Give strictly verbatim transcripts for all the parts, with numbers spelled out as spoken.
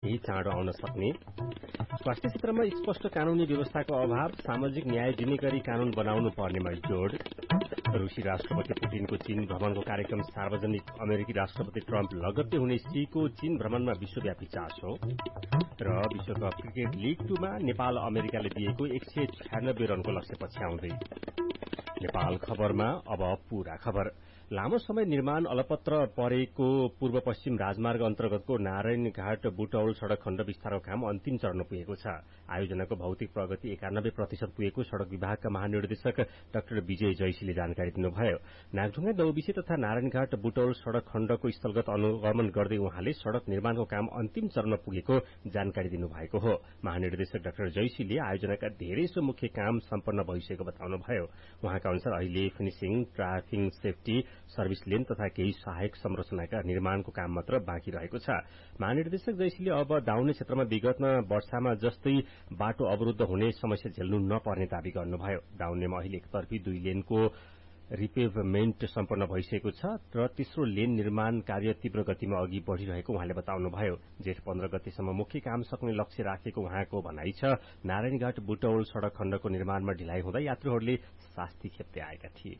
केही चाँडो आउन सक्ने, स्वास्थ्य क्षेत्रमा स्पष्ट कानूनी व्यवस्थाको अभाव, सामाजिक न्याय दिने गरी कानून बनाउनु पर्नेमा जोड़, रूसी राष्ट्रपति पुटिनको चीन भ्रमणको कार्यक्रम सार्वजनिक, अमेरिकी राष्ट्रपति ट्रम्प लगत्तै हुने सीको चीन भ्रमणमा विश्वव्यापी चासो र विश्वकप क्रिकेट लीग टूमा नेपाल अमेरिकाले दिएको एक सय छयानब्बे रनको लक्ष्य पछ्याउँदै। नेपाल खबरमा अब पूरा खबर। लामो समय निर्माण अलपत्र परेको पूर्व पश्चिम राजमार्ग अन्तर्गतको नारायणघाट बुटौल सड़क खण्ड विस्तारको काम अन्तिम चरण पुगेको छ। आयोजनाको भौतिक प्रगति एकानब्बे प्रतिशत पुगेको सड़क विभागका महानिर्देशक डाक्टर विजय जैसीले जानकारी दिनुभयो। नागढुङ्गा नौबिसे तथा नारायणघाट बुटौल सड़क खण्डको स्थलगत अनुगमन गर्दै उहाँले सड़क निर्माणको काम अन्तिम चरणमा पुगेको जानकारी दिनुभएको हो। महानिर्देशक डाक्टर जैसीले आयोजनाका धेरैसो मुख्य काम सम्पन्न भइसकेको बताउनुभयो। उहाँका अनुसार अहिले finishing, traffic safety, service lane तथा केही सहायक संरचनाका निर्माणको काम मात्र बाँकी रहेको छ। महानिर्देशक जैसीले अब दाउने क्षेत्रमा विगतमा वर्षामा जस्तै बाटो अवरुद्ध हुने समस्या झेल्नु नपर्ने दावी गर्नुभयो। दाउनेमा अहिले एकतर्फी दुई लेनको रिपेभमेन्ट सम्पन्न भइसकेको छ र तेस्रो लेन निर्माण कार्य तीव्र गतिमा अघि बढ़िरहेको उहाँले बताउनुभयो। जेठ पन्ध्र गतेसम्म मुख्य काम सक्ने लक्ष्य राखेको उहाँको भनाइ छ। नारायणघाट बुटौल सड़क खण्डको निर्माणमा ढिलाइ हुँदा यात्रीहरूले शास्ति खेप्दै आएका थिए।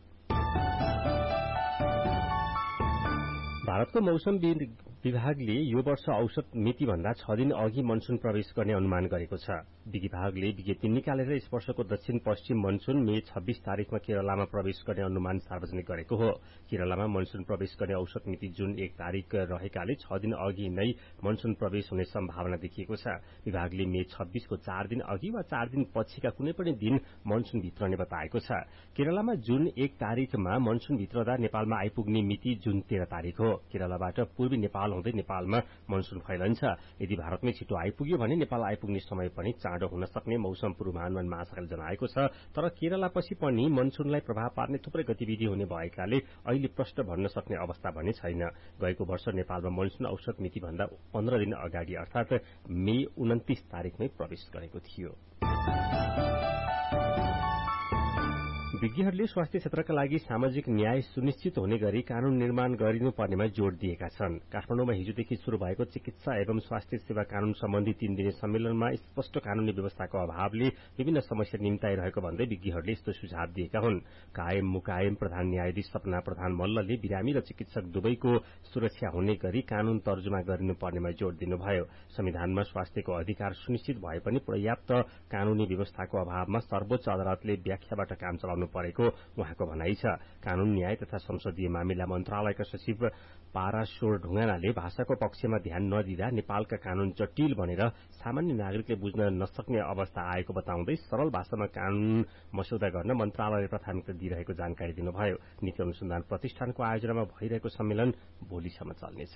भारतको मौसम विभागले यो वर्ष औसत मिति भन्दा छ दिन अघि मनसून प्रवेश गर्ने अनुमान गरेको छ। विभागले विज्ञप्ति निकालेर यस वर्षको दक्षिण पश्चिम मनसून मे छब्बीस तारिखमा केरलामा प्रवेश गर्ने अनुमान सार्वजनिक गरेको हो। केरलामा मनसून प्रवेश गर्ने औसत मिति जुन एक तारिख रहेकाले छ दिन अघि नै मनसून प्रवेश हुने सम्भावना देखिएको छ। विभागले मे छब्बीसको चार दिन अघि वा चार दिन पछिका कुनै पनि दिन मनसून भित्रने बताएको छ। केरलामा जुन एक तारिखमा मनसून भित्रदा नेपालमा आइपुग्ने मिति जुन तेह्र तारिख हो। केरलाबाट पूर्वी नेपाल हुँदै नेपालमा मनसून फैलन्छ। यदि भारतमै छिटो आइपुग्यो भने नेपाल आइपुग्ने समय पनि चाँडो हुन सक्ने मौसम पूर्वानुमान महाशाखाले जनाएको छ। तर केरलापछि पनि मनसूनलाई प्रभाव पार्ने थुप्रै गतिविधि हुने भएकाले अहिले प्रश्न भन्न सक्ने अवस्था भने छैन। गएको वर्ष नेपालमा मनसून औसत मिति भन्दा पन्ध्र दिन अगाडि अर्थात मे उन्तीस तारिखमै प्रवेश गरेको थियो। विज्ञहरूले स्वास्थ्य क्षेत्रका लागि सामाजिक न्याय सुनिश्चित हुने गरी कानून निर्माण गरिनुपर्नेमा जोड़ दिएका छन्। काठमाडौँमा हिजोदेखि शुरू भएको चिकित्सा एवं स्वास्थ्य सेवा कानून सम्बन्धी तीन दिने सम्मेलनमा स्पष्ट कानूनी व्यवस्थाको अभावले विभिन्न समस्या निम्ताइरहेको भन्दै विज्ञहरूले यस्तो सुझाव दिएका हुन्। कायम मुकायम प्रधान न्यायाधीश सपना प्रधान मल्लले बिरामी र चिकित्सक दुवैको सुरक्षा हुने गरी कानून तर्जुमा गरिनुपर्नेमा जोड़ दिनुभयो। संविधानमा स्वास्थ्यको अधिकार सुनिश्चित भए पनि पर्याप्त कानूनी व्यवस्थाको अभावमा सर्वोच्च अदालतले व्याख्याबाट काम चलाउनु परेको उहाँको भनाइ छ। कानून न्याय तथा संसदीय मामिला मन्त्रालयका सचिव पाराशोर ढुङ्गानाले भाषाको पक्षमा ध्यान नदिँदा नेपालका कानून जटिल बनेर सामान्य नागरिकले बुझ्न नसक्ने अवस्था आएको बताउँदै सरल भाषामा कानून मस्यौदा गर्न मन्त्रालयले प्राथमिकता दिइरहेको जानकारी दिनुभयो। नीति अनुसन्धान प्रतिष्ठानको आयोजनामा भइरहेको सम्मेलन भोलिसम्म चल्नेछ।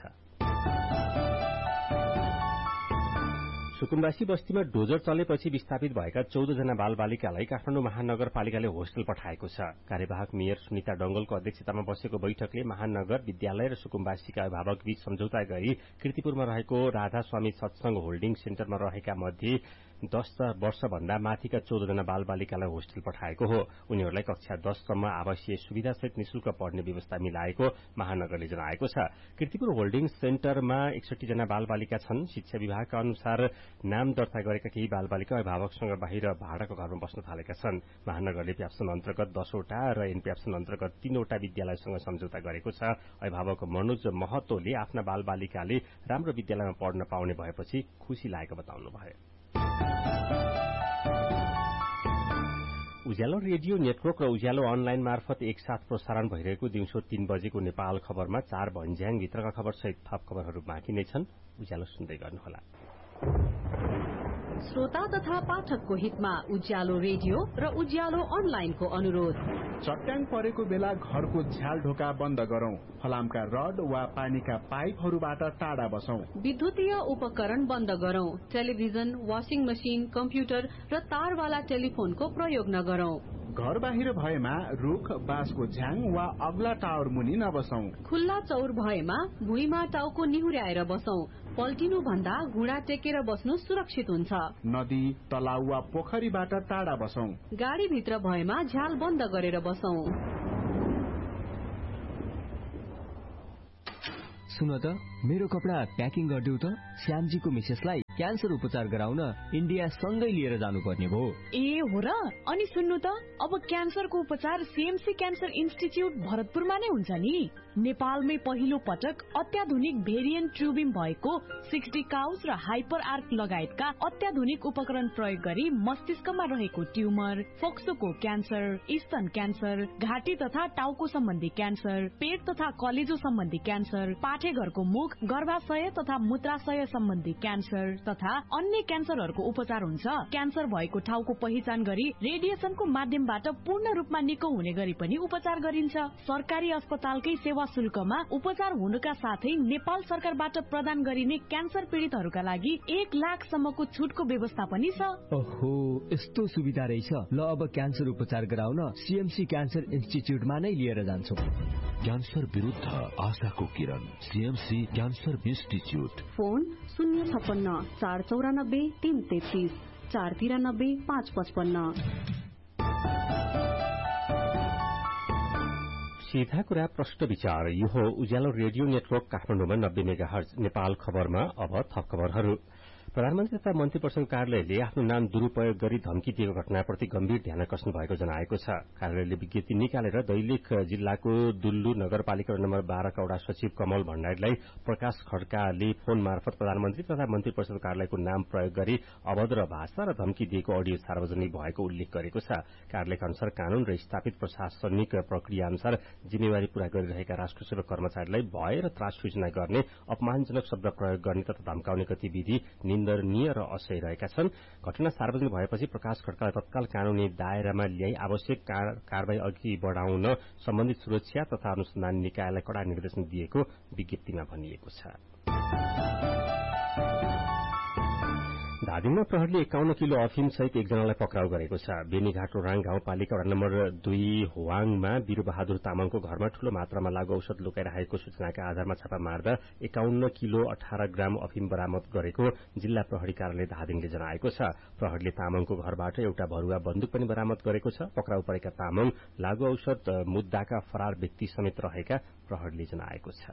सुकुम्बासी बस्तीमा डोजर चलेपछि विस्थापित भएका चौध जना बालबालिकालाई काठमाडौँ महानगरपालिकाले होस्टल पठाएको छ। कार्यवाहक मेयर सुनिता डंगलको अध्यक्षतामा बसेको बैठकले महानगर विद्यालय र सुकुम्बासीका अभिभावक बीच सम्झौता गरी कीर्तिपुरमा रहेको राधास्वामी सत्संग होल्डिङ सेन्टरमा रहेका मध्ये दस वर्ष भन्दा माथिका चौध जना बालबालिकालाई होस्टल पठाएको हो। उनीहरूलाई कक्षा दससम्म आवासीय सुविधासहित निशुल्क पढ्ने व्यवस्था मिलाएको महानगरले जनाएको छ। कीर्तिपुर होल्डिङ सेन्टरमा एकसठी जना बालबालिका छन्। शिक्षा विभागका अनुसार नाम दर्ता गरेका केही बालबालिका अभिभावकसँग बाहिर भाडाको घरमा बस्न थालेका छन्। महानगरले प्याप्सन अन्तर्गत दसवटा र एनप्याप्सन अन्तर्गत तीनवटा विद्यालयसँग सम्झौता गरेको छ। अभिभावक मनोज महतोले आफ्ना बालबालिकाले राम्रो विद्यालयमा पढ्न पाउने भएपछि खुशी लागेको बताउनुभयो। उज्यालो रेडियो नेटवर्क र उज्यालो अनलाइन मार्फत एकसाथ प्रसारण भइरहेको दिउँसो तीन बजेको नेपाल खबरमा चार भन्ज्याङ भित्रका खबर सहित थप खबरहरू बाँकी नै छन्। उज्यालो सुन्दै गर्नुहोला। श्रोता तथा पाठकको हितमा उज्यालो रेडियो र उज्यालो अनलाइनको अनुरोध। चट्याङ परेको बेला घरको झ्याल ढोका बन्द गरौं। फलामका रड वा पानीका पाइपहरूबाट टाढा बसौं। विद्युतीय उपकरण बन्द गरौं। टेलिभिजन, वाशिङ मशिन, कम्प्युटर र तारवाला टेलिफोनको प्रयोग नगरौं। घर बाहिर भएमा रुख, बाँसको झ्याङ वा अग्ला टावर मुनि नबसौं। खुल्ला चौर भएमा भुइँमा टाउको निहुर्याएर बसौं। पल्टिनु भन्दा घुँडा टेकेर बस्नु सुरक्षित हुन्छ। नदी, तलाउ वा पोखरीबाट टाढा बसौं। गाडी भित्र भएमा झ्याल बन्द गरेर बसौं। सुन त मेरो कपडा प्याकिङ गरिदेऊ त, श्यामजीको मिसेसलाई क्यान्सर उपचार गराउन इन्डिया सँगै लिएर जानुपर्ने भयो। ए हो र? अनि सुन्नु त, अब क्यान्सरको उपचार सीएमसी क्यान्सर इन्स्टिच्युट भरतपुरमा नै हुन्छ नि। नेपालमै पहिलो पटक अत्याधुनिक भेरिएन्ट ट्युबिम भएको सिक्सटी काउस र हाइपर आर्क लगायतका अत्याधुनिक उपकरण प्रयोग गरी मस्तिष्कमा रहेको ट्युमर, फोक्सोको क्यान्सर, स्तन क्यान्सर, घाँटी तथा टाउको सम्बन्धी क्यान्सर, पेट तथा कलेजो सम्बन्धी क्यान्सर, पाठेघरको मुख, गर्भाशय तथा मूत्राशय सम्बन्धी क्यान्सर तथा अन्य क्यान्सरहरूको उपचार हुन्छ। क्यान्सर भएको ठाउँको पहिचान गरी रेडिएसनको माध्यमबाट पूर्ण रूपमा निको हुने गरी पनि उपचार गरिन्छ। सरकारी अस्पतालकै सेवा शुल्कमा उपचार हुनुका साथै नेपाल सरकारबाट प्रदान गरिने क्यान्सर पीड़ितहरूका लागि एक लाख सम्मको छुटको व्यवस्था पनि छ। ओहो, यस्तो सुविधा रहेछ। ल अब क्यान्सर उपचार गराउन सीएमसी क्यान्सर इन्स्टिच्युटमा नै लिएर जान्छौँ। क्यान्सर विरुद्ध आशाको किरण, सीएमसी क्यान्सर इन्स्टिच्युट। फोन शून्य छप्पन्न चार चौरानब्बे तीन तेत्तीस चार तिरानब्बे पाँच पचपन्न। सीधा कुरा प्रश्न विचार। यो हो उज्यालो रेडियो नेटवर्क काठमाडौँमा नब्बे मेगा हर्ज। नेपाल खबरमा अब थप खबरहरू। प्रधानमन्त्री तथा मन्त्री परिषद कार्यालयले आफ्नो नाम दुरूपयोग गरी धम्की दिएको घटनाप्रति गम्भीर ध्यान आकर्षण भएको जनाएको छ। कार्यालयले विज्ञप्ति निकालेर दैलेख जिल्लाको दुल्लु नगरपालिका नम्बर बाह्रका वडा सचिव कमल भण्डारीलाई प्रकाश खड्काले फोन मार्फत प्रधानमन्त्री तथा मन्त्री परिषद कार्यालयको नाम प्रयोग गरी अभद्र भाषा र धम्की दिएको अडियो सार्वजनिक भएको उल्लेख गरेको छ। कार्यालयका अनुसार कानून र स्थापित प्रशासनिक प्रक्रिया अनुसार जिम्मेवारी पूरा गरिरहेका राष्ट्र सेवक कर्मचारीलाई भय र त्रास सूचना गर्ने, अपमानजनक शब्द प्रयोग गर्ने तथा धम्काउने गतिविधि निन्दनीय र असह्य रहेका छन्। घटना सार्वजनिक भएपछि प्रकाश खड्कालाई तत्काल कानूनी दायरामा ल्याई आवश्यक कारवाही अघि बढ़ाउन सम्बन्धित सुरक्षा तथा अनुसन्धान निकायलाई कड़ा निर्देशन दिएको विज्ञप्तिमा भनिएको छ। धादिङमा प्रहरीले एकाउन्न किलो अफिम सहित एकजनालाई पक्राउ गरेको छ। बेनीघाट रोराङ गाउँपालिका वडा नम्बर दुई होवाङमा वीरबहादुर तामाङको घरमा ठूलो मात्रामा लागू औषध लुकाइरहेको सूचनाका आधारमा छापा मार्दा एकाउन्न किलो अठार ग्राम अफिम बरामद गरेको जिल्ला प्रहरी कार्यालय धादिङले जनाएको छ। प्रहरीले तामाङको घरबाट एउटा भरुवा बन्दुक पनि बरामद गरेको छ। पक्राउ परेका तामाङ लागू औषध मुद्दाका फरार व्यक्ति समेत रहेका प्रहरीले जनाएको छ।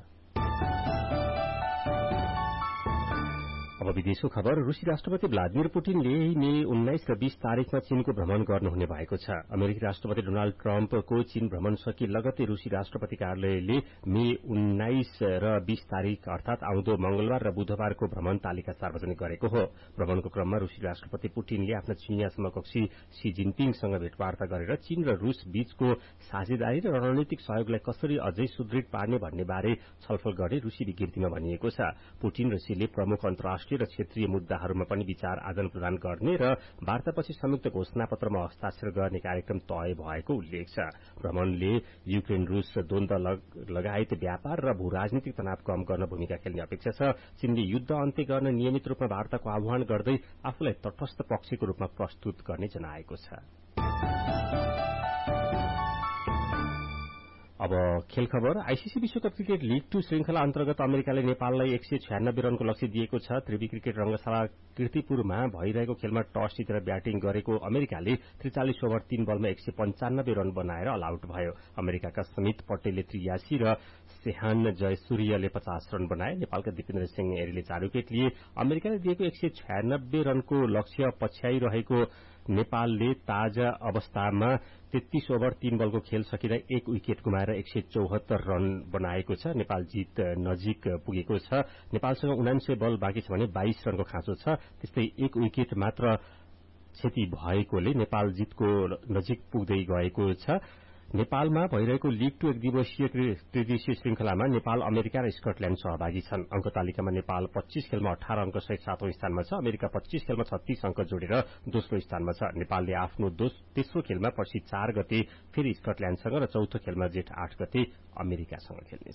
अब विदेशको खबर। रूसी राष्ट्रपति भ्लादिमिर पुटिनले मे उन्नाइस र बीस तारिकमा चीनको भ्रमण गर्नुहुने भएको छ। अमेरिकी राष्ट्रपति डोनाल्ड ट्रम्पको चीन भ्रमण सकि लगतै रूसी राष्ट्रपति कार्यालयले मे उन्नाइस र बीस तारिक अर्थात आउँदो मंगलबार र बुधबारको भ्रमण तालिका सार्वजनिक गरेको हो। भ्रमणको क्रममा रूसी राष्ट्रपति पुटिनले आफ्ना चिनिया समकक्षी शी जिनपिङसँग भेटवार्ता गरेर चीन र रूस बीचको साझेदारी र रणनीतिक सहयोगलाई कसरी अझै सुदृढ पार्ने भन्ने बारे छलफल गर्ने रूसी विज्ञप्तिमा भनिएको छ। पुटिन र शीले प्रमुख अन्तर्राष्ट्रिय र क्षेत्रीय मुद्दाहरूमा पनि विचार आदान प्रदान गर्ने र वार्तापछि संयुक्त घोषणापत्रमा हस्ताक्षर गर्ने कार्यक्रम तय भएको उल्लेख छ। भ्रमणले युक्रेन रूस द्वन्द्व लगायत व्यापार र भू राजनीतिक तनाव कम गर्न भूमिका खेल्ने अपेक्षा छ। चीनले युद्ध अन्त्य गर्न नियमित रूपमा वार्ताको आह्वान गर्दै आफूलाई तटस्थ पक्षको रूपमा प्रस्तुत गर्ने जनाएको छ। अब खेल खबर। आईसीसी विश्वकप क्रिकेट लीग टू श्रृंखला अन्तर्गत अमेरिकाले नेपाललाई एक सय छ्यानब्बे रनको लक्ष्य दिएको छ। त्रिवी क्रिकेट रंगशाला कीर्तिपुरमा भइरहेको खेलमा टस जितेर ब्याटिङ गरेको अमेरिकाले त्रिचालिस ओभर तीन बलमा एक सय पञ्चानब्बे रन बनाएर अल आउट भयो। अमेरिकाका समित पटेलले त्रियासी र सेहान जयसूर्यले पचास रन बनाए। नेपालका दिपेन्द्र सिंह एरीले चार विकेट लिए। अमेरिकाले दिएको एक सय छ्यानब्बे रनको लक्ष्य पछ्याइरहेको नेपालले ताजा अवस्थामा तेत्तीस ओभर तीन बलको खेल सकिँदा एक विकेट गुमाएर एक सय चौहत्तर रन बनाएको छ। नेपाल जित नजिक पुगेको छ। नेपालसँग उनान्सय बल बाँकी छ भने बाइस रनको खाँचो छ। त्यस्तै एक विकेट मात्र क्षति भएकोले नेपाल जितको नजिक पुग्दै गएको छ। नेपालमा भइरहेको लीग टू एक दिवसीय त्रिदेशीय श्रृंखलामा नेपाल, अमेरिका र स्कटल्याण्ड सहभागी छन्। अंक तालिकामा नेपाल पच्चीस खेलमा अठार अंक सहित सातौं स्थानमा छ। अमेरिका पच्चीस खेलमा छत्तीस अंक जोडेर दोस्रो स्थानमा छ। नेपालले आफ्नो तेस्रो खेलमा पर्सि चार गते फेरि स्कटल्याण्डसँग र चौथो खेलमा जेठ आठ गते अमेरिकासँग खेल्नेछ।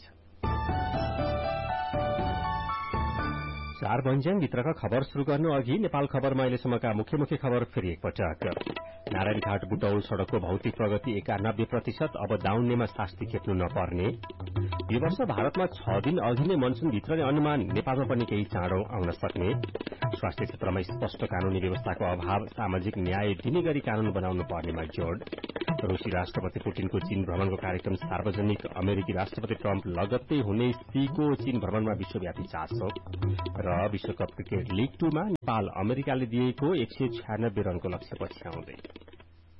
चार भन्ज्याङ भित्रका खबर शुरू गर्नु अघि नेपाल खबरमा अहिलेसम्मका मुख्य मुख्य खबर फेरि एकपटक। नारायणघाट बुटौल सड़कको भौतिक प्रगति एकानब्बे प्रतिशत, अब दाउन्नेमा शास्ति खेप्नु नपर्ने। यो वर्ष भारतमा छ दिन अघि नै मनसूनभित्र नै अनुमान, नेपालमा पनि केही चाँडो आउन सक्ने। स्वास्थ्य क्षेत्रमा स्पष्ट कानूनी व्यवस्थाको अभाव, सामाजिक न्याय दिने गरी कानून बनाउनु पर्नेमा जोड़। रूसी राष्ट्रपति पुटिनको चीन भ्रमणको कार्यक्रम सार्वजनिक अमेरिकी राष्ट्रपति ट्रम्प लगत्तै हुने सीको चीन भ्रमणमा विश्वव्यापी चासो र विश्वकप क्रिकेट लीग टूमा नेपाल अमेरिकाले दिएको एक सय छयानब्बे रनको लक्ष्य पछ्याउँदै